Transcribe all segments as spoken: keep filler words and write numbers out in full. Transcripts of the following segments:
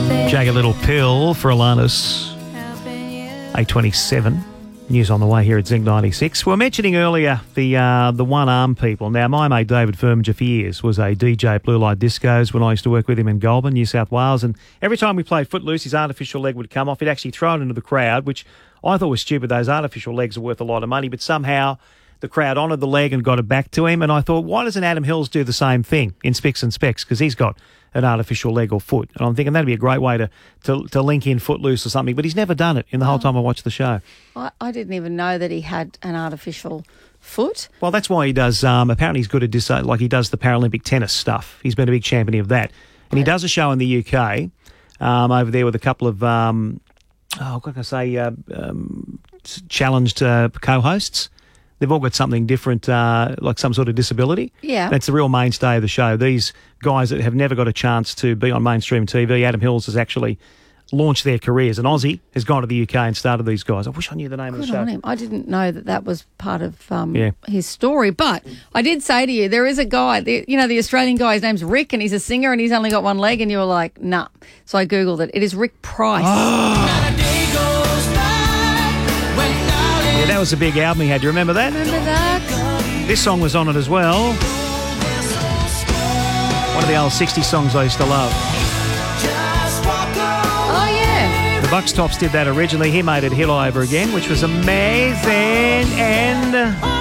Jagged Little Pill for Alanis. eight twenty-seven. News on the way here at Zinc ninety-six. We were mentioning earlier the uh, the one-arm people. Now, my mate David Firminger for years was a D J at Blue Light Discos when I used to work with him in Goulburn, New South Wales. And every time we played Footloose, his artificial leg would come off. He'd actually throw it into the crowd, which I thought was stupid. Those artificial legs are worth a lot of money. But somehow the crowd honoured the leg and got it back to him. And I thought, why doesn't Adam Hills do the same thing in Spicks and Specs? Because he's got an artificial leg or foot. And I'm thinking that'd be a great way to, to, to link in Footloose or something. But he's never done it in the whole time I watched the show. I, I didn't even know that he had an artificial foot. Well, that's why he does, um, apparently he's good at, dis- like he does the Paralympic tennis stuff. He's been a big champion of that. And he does a show in the U K um, over there with a couple of, um, oh, what can I say, uh, um, challenged uh, co-hosts. They've all got something different, uh, like some sort of disability. Yeah. That's the real mainstay of the show. These guys that have never got a chance to be on mainstream T V, Adam Hills has actually launched their careers. An Aussie has gone to the U K and started these guys. I wish I knew the name Good of the show. on him. I didn't know that that was part of um, Yeah. his story. But I did say to you, there is a guy, the, you know, the Australian guy, his name's Rick, and he's a singer, and he's only got one leg, and you were like, nah. So I Googled it. It is Rick Price. Oh. Yeah, that was a big album he had. Do you remember that? Remember that? This song was on it as well. One of the old sixties songs I used to love. Oh, yeah. The Bucks Tops did that originally. He made it hit all over again, which was amazing. And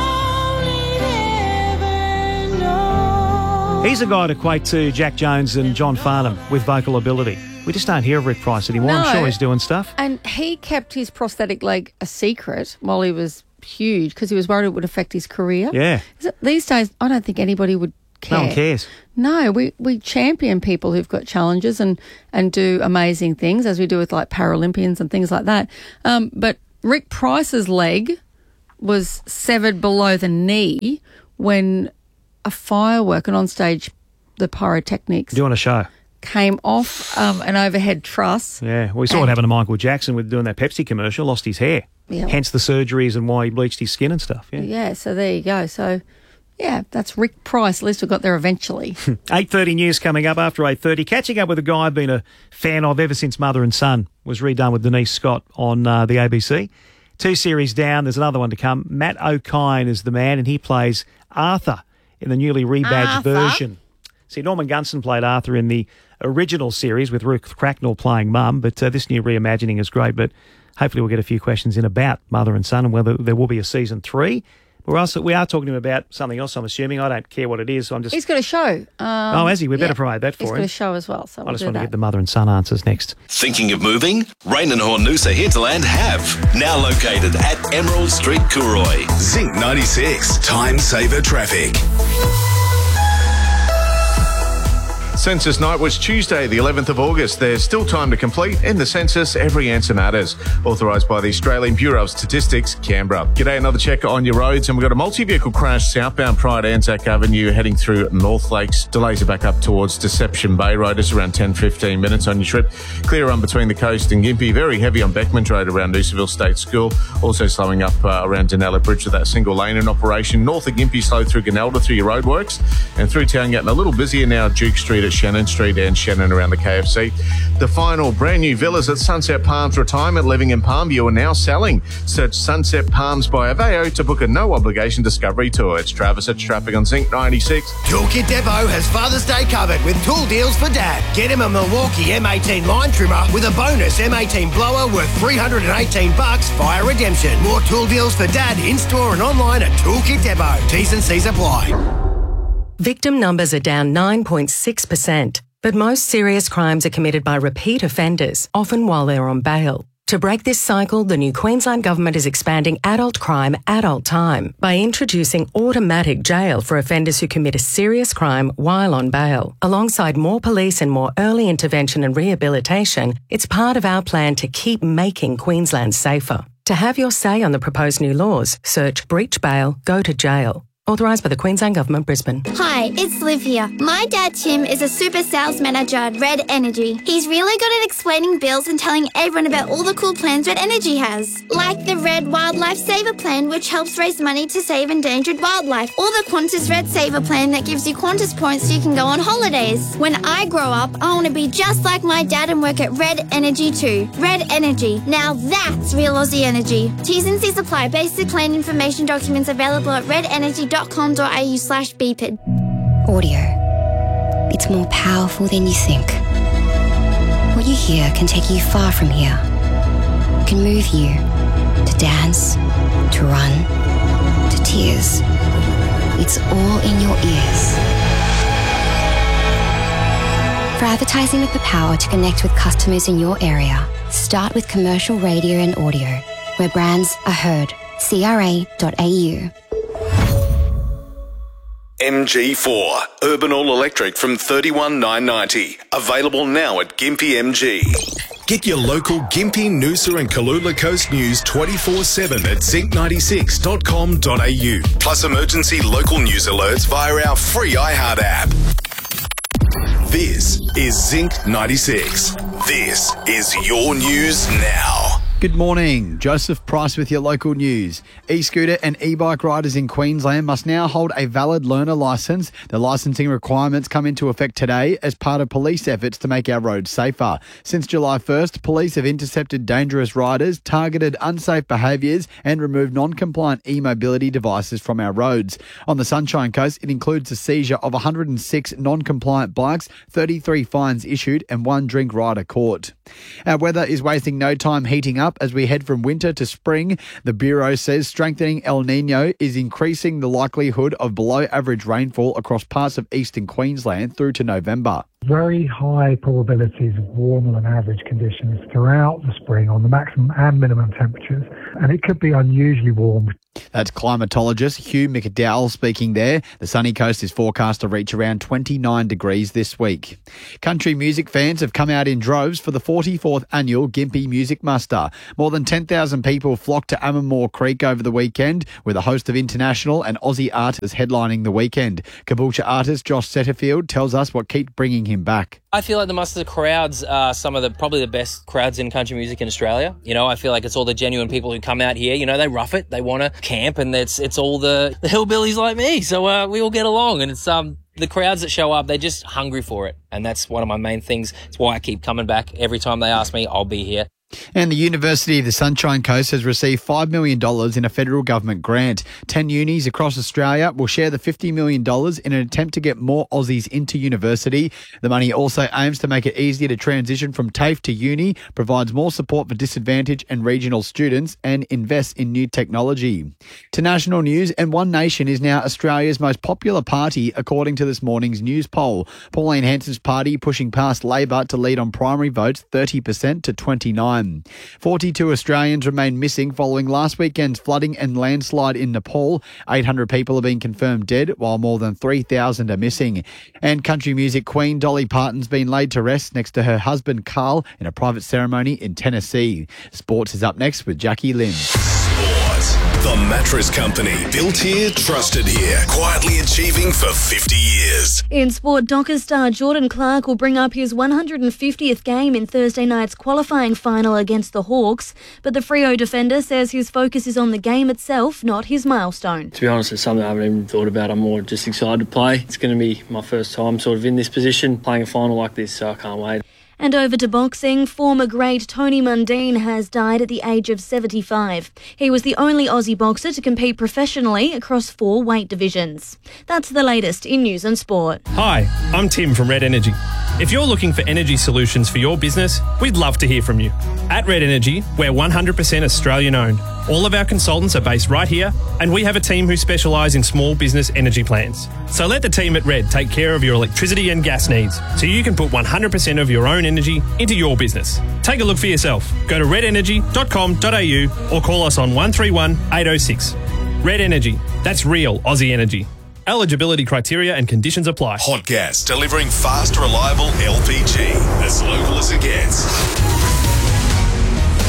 he's a guy to equate to Jack Jones and John Farnham with vocal ability. We just don't hear of Rick Price anymore. No. I'm sure he's doing stuff. And he kept his prosthetic leg a secret while he was huge because he was worried it would affect his career. Yeah. These days, I don't think anybody would care. No one cares. No, we, we champion people who've got challenges and, and do amazing things, as we do with like Paralympians and things like that. Um, but Rick Price's leg was severed below the knee when a firework and on stage the pyrotechnics Doing a show. came off um, an overhead truss. Yeah, we saw And- it happen to Michael Jackson with doing that Pepsi commercial, lost his hair. Yeah. Hence the surgeries and why he bleached his skin and stuff. Yeah. Yeah, so there you go. So, yeah, that's Rick Price. At least we got there eventually. eight thirty news coming up after eight thirty. Catching up with a guy I've been a fan of ever since Mother and Son was redone with Denise Scott on uh, the A B C. Two series down, there's another one to come. Matt O'Kine is the man, and he plays Arthur in the newly rebadged Arthur? version. See, Norman Gunson played Arthur in the original series with Ruth Cracknell playing Mum, but uh, this new reimagining is great. But hopefully we'll get a few questions in about Mother and Son and whether there will be a season three. We're also, we are talking to him about something else, I'm assuming. I don't care what it is, so I'm just... He's got a show. Um, oh, has he? We better yeah. promote that for He's him. got a show as well, so I we'll just do want to that. get the Mother and Son answers next. Thinking of moving? Rain and Hornusa Hinterland have. Now located at Emerald Street, Cooroy. Zinc ninety-six. Time saver traffic. Census night was Tuesday, the eleventh of August. There's still time to complete. In the census, every answer matters. Authorised by the Australian Bureau of Statistics, Canberra. G'day, another check on your roads. And we've got a multi-vehicle crash southbound prior to Anzac Avenue heading through North Lakes. Delays are back up towards Deception Bay Road. It's around ten to fifteen minutes on your trip. Clear run between the coast and Gympie. Very heavy on Beckman Road around Noosaville State School. Also slowing up uh, around Denella Bridge with that single lane in operation. North of Gympie, slow through Gunelda through your roadworks. And through town getting a little busier now at Duke Street at Shannon Street and Shannon around the K F C. The final brand new villas at Sunset Palms Retirement Living in Palmview are now selling. Search Sunset Palms by Aveo to book a no obligation discovery tour. It's Travis at Traffic on Zinc ninety-six. Toolkit Depot has Father's Day covered with tool deals for Dad. Get him a Milwaukee M eighteen line trimmer with a bonus M eighteen blower worth three hundred eighteen bucks via redemption. More tool deals for Dad in store and online at Toolkit Depot. T's and C's apply. Victim numbers are down nine point six percent, but most serious crimes are committed by repeat offenders, often while they're on bail. To break this cycle, the new Queensland Government is expanding adult crime, adult time by introducing automatic jail for offenders who commit a serious crime while on bail. Alongside more police and more early intervention and rehabilitation, it's part of our plan to keep making Queensland safer. To have your say on the proposed new laws, search Breach Bail, Go to Jail. Authorised by the Queensland Government, Brisbane. Hi, it's Liv here. My dad Tim is a super sales manager at Red Energy. He's really good at explaining bills and telling everyone about all the cool plans Red Energy has. Like the Red Wildlife Saver Plan, which helps raise money to save endangered wildlife. Or the Qantas Red Saver Plan that gives you Qantas points so you can go on holidays. When I grow up, I want to be just like my dad and work at Red Energy too. Red Energy. Now that's real Aussie energy. T's and C's apply. Basic plan information documents available at redenergy.com.au slash BPID. Audio. It's more powerful than you think. What you hear can take you far from here. It can move you to dance, to run, to tears. It's all in your ears. For advertising with the power to connect with customers in your area, start with commercial radio and audio, where brands are heard. C R A dot A U. M G four, Urban All Electric from thirty-one thousand nine hundred ninety dollars. Available now at Gympie M G. Get your local Gympie, Noosa and Kalula Coast news twenty-four seven at zinc ninety-six dot com dot a u. Plus emergency local news alerts via our free iHeart app. This is Zinc ninety-six. This is your news now. Good morning. Joseph Price with your local news. E-scooter and e-bike riders in Queensland must now hold a valid learner licence. The licensing requirements come into effect today as part of police efforts to make our roads safer. Since July first, police have intercepted dangerous riders, targeted unsafe behaviours and removed non-compliant e-mobility devices from our roads. On the Sunshine Coast, it includes the seizure of one hundred six non-compliant bikes, thirty-three fines issued and one drink rider caught. Our weather is wasting no time heating up as we head from winter to spring. The Bureau says strengthening El Nino is increasing the likelihood of below average rainfall across parts of eastern Queensland through to November. Very high probabilities of warmer than average conditions throughout the spring on the maximum and minimum temperatures, and it could be unusually warm. That's climatologist Hugh McDowell speaking there. The sunny coast is forecast to reach around twenty-nine degrees this week. Country music fans have come out in droves for the forty-fourth annual Gympie Music Muster. More than ten thousand people flocked to Ammermoor Creek over the weekend, with a host of international and Aussie artists headlining the weekend. Caboolture artist Josh Setterfield tells us what keeps bringing him back. I feel like the Muster crowds are some of the probably the best crowds in country music in Australia. You know, I feel like it's all the genuine people who come out here. You know, they rough it, they want to camp, and it's it's all the, the hillbillies like me. So uh, we all get along, and it's um the crowds that show up, they're just hungry for it, and that's one of my main things. It's why I keep coming back. Every time they ask me, I'll be here. And the University of the Sunshine Coast has received five million dollars in a federal government grant. Ten unis across Australia will share the fifty million dollars in an attempt to get more Aussies into university. The money also aims to make it easier to transition from TAFE to uni, provides more support for disadvantaged and regional students, and invests in new technology. To national news, and One Nation is now Australia's most popular party, according to this morning's news poll. Pauline Hanson's party pushing past Labor to lead on primary votes thirty percent to twenty-nine. forty-two Australians remain missing following last weekend's flooding and landslide in Nepal. eight hundred people have been confirmed dead, while more than three thousand are missing. And country music queen Dolly Parton's been laid to rest next to her husband Carl in a private ceremony in Tennessee. Sports is up next with Jackie Lynn. The Mattress Company. Built here, trusted here. Quietly achieving for fifty years. In sport, Dockers star Jordan Clark will bring up his one hundred fiftieth game in Thursday night's qualifying final against the Hawks. But the Freo defender says his focus is on the game itself, not his milestone. To be honest, it's something I haven't even thought about. I'm more just excited to play. It's going to be my first time sort of in this position, playing a final like this, so I can't wait. And over to boxing, former great Tony Mundine has died at the age of seventy-five. He was the only Aussie boxer to compete professionally across four weight divisions. That's the latest in news and sport. Hi, I'm Tim from Red Energy. If you're looking for energy solutions for your business, we'd love to hear from you. At Red Energy, we're one hundred percent Australian owned. All of our consultants are based right here, and we have a team who specialise in small business energy plans. So let the team at Red take care of your electricity and gas needs, so you can put one hundred percent of your own energy into your business. Take a look for yourself. Go to red energy dot com dot a u or call us on one three one, eight oh six. Red Energy, that's real Aussie energy. Eligibility criteria and conditions apply. Hot Gas, delivering fast, reliable L P G. As local as it gets.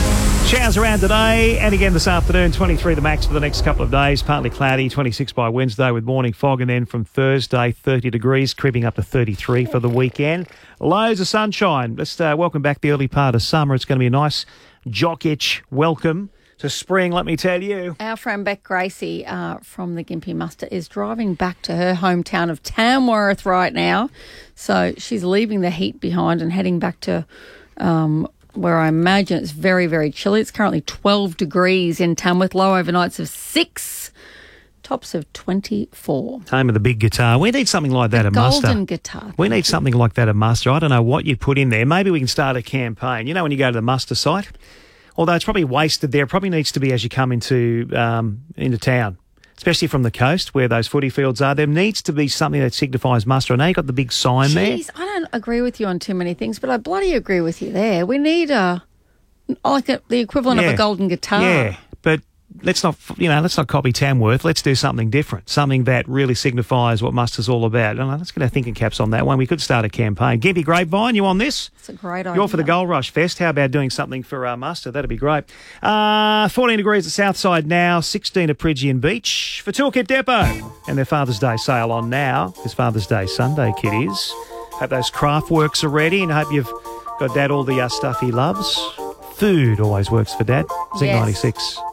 Showers around today and again this afternoon, twenty-three the max for the next couple of days. Partly cloudy, twenty-six by Wednesday with morning fog, and then from Thursday, thirty degrees, creeping up to thirty-three for the weekend. Loads of sunshine. Let's uh, welcome back the early part of summer. It's going to be a nice jock-itch welcome to spring, let me tell you. Our friend Beck Gracie uh, from the Gympie Muster is driving back to her hometown of Tamworth right now. So she's leaving the heat behind and heading back to um, where I imagine it's very, very chilly. It's currently twelve degrees in Tamworth, low overnights of six, tops of twenty-four. Home of the big guitar. We need something like that at Muster. Golden guitar. We need something like that at Muster. I don't know what you put in there. Maybe we can start a campaign. You know, when you go to the Muster site, although it's probably wasted there, it probably needs to be as you come into um, into town, especially from the coast where those footy fields are. There needs to be something that signifies Muster. I know you've got the big sign Jeez, there. I don't agree with you on too many things, but I bloody agree with you there. We need a like a, the equivalent Yeah. of a golden guitar. Yeah, but let's not, you know, let's not copy Tamworth. Let's do something different, something that really signifies what Muster's all about. And let's get our thinking caps on that one. We could start a campaign. Gympie Grapevine, you on this? It's a great idea. You're for the Gold Rush Fest. How about doing something for uh, Muster? That'd be great. Uh, fourteen degrees at Southside now, sixteen at Pridgian Beach for Toolkit Depot. And their Father's Day sale on now. It's Father's Day Sunday, kiddies. Hope those craft works are ready and hope you've got Dad all the uh, stuff he loves. Food always works for Dad. Zig Yes. ninety-six.